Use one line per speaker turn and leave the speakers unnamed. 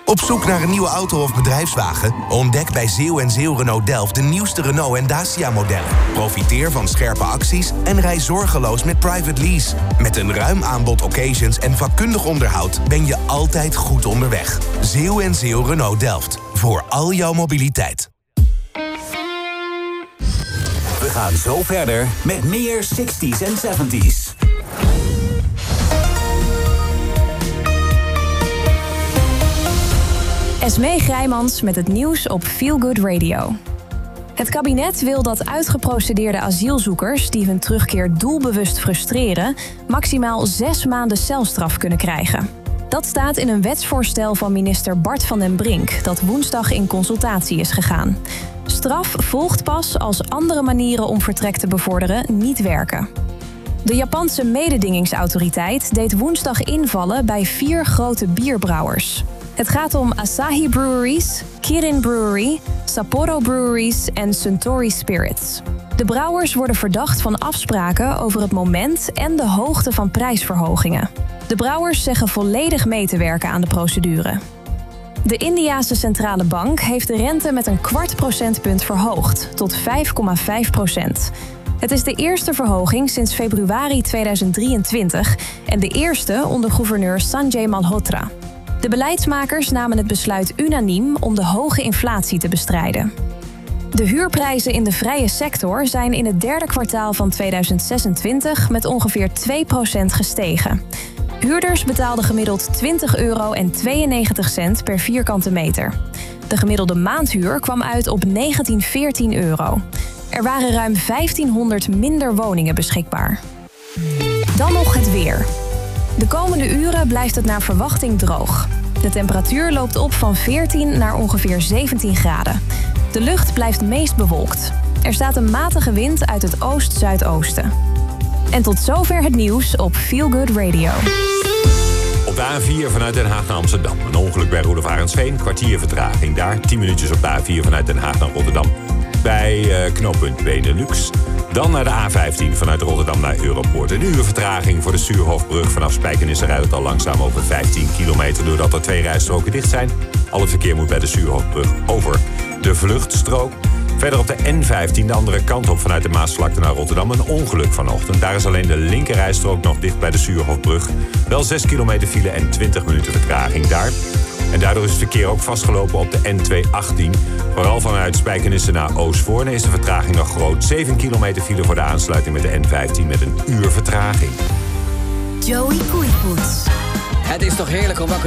Op zoek naar een nieuwe auto of bedrijfswagen? Ontdek bij Zeeuw & Zeeuw Renault Delft de nieuwste Renault en Dacia-modellen. Profiteer van scherpe acties en rij zorgeloos met private lease. Met een ruim aanbod occasions en vakkundig onderhoud ben je altijd goed onderweg. Zeeuw & Zeeuw Renault Delft. Voor al jouw mobiliteit.
We gaan zo verder met meer 60s en 70s.
Esmee Grijmans met het nieuws op Feel Good Radio. Het kabinet wil dat uitgeprocedeerde asielzoekers die hun terugkeer doelbewust frustreren maximaal 6 maanden celstraf kunnen krijgen. Dat staat in een wetsvoorstel van minister Bart van den Brink dat woensdag in consultatie is gegaan. Straf volgt pas als andere manieren om vertrek te bevorderen niet werken. De Japanse mededingingsautoriteit deed woensdag invallen bij 4 grote bierbrouwers. Het gaat om Asahi Breweries, Kirin Brewery, Sapporo Breweries en Suntory Spirits. De brouwers worden verdacht van afspraken over het moment en de hoogte van prijsverhogingen. De brouwers zeggen volledig mee te werken aan de procedure. De Indiase centrale bank heeft de rente met een 0,25 procentpunt verhoogd tot 5,5%. Het is de eerste verhoging sinds februari 2023 en de eerste onder gouverneur Sanjay Malhotra. De beleidsmakers namen het besluit unaniem om de hoge inflatie te bestrijden. De huurprijzen in de vrije sector zijn in het derde kwartaal van 2026 met ongeveer 2% gestegen. Huurders betaalden gemiddeld €20,92 per vierkante meter. De gemiddelde maandhuur kwam uit op €1914. Er waren ruim 1500 minder woningen beschikbaar. Dan nog het weer. De komende uren blijft het naar verwachting droog. De temperatuur loopt op van 14 naar ongeveer 17 graden. De lucht blijft meest bewolkt. Er staat een matige wind uit het oost-zuidoosten. En tot zover het nieuws op Feel Good Radio.
Op de A4 vanuit Den Haag naar Amsterdam. Een ongeluk bij Roelevarensveen, kwartier vertraging daar. 10 minuutjes op de A4 vanuit Den Haag naar Rotterdam. Bij knooppunt Benelux. Dan naar de A15 vanuit Rotterdam naar Europoort. Een uur vertraging voor de Suurhofbrug. Vanaf Spijkenisse rijdt het al langzaam over 15 kilometer... doordat er 2 rijstroken dicht zijn. Al het verkeer moet bij de Suurhofbrug over de vluchtstrook. Verder op de N15 de andere kant op vanuit de Maasvlakte naar Rotterdam. Een ongeluk vanochtend. Daar is alleen de linkerrijstrook nog dicht bij de Suurhofbrug. Wel 6 kilometer file en 20 minuten vertraging daar. En daardoor is het verkeer ook vastgelopen op de N218. Vooral vanuit Spijkenisse naar Oostvoorne is de vertraging nog groot. 7 kilometer file voor de aansluiting met de N15 met een uur vertraging.
Joey Koeipoets.
Het is toch heerlijk om wakker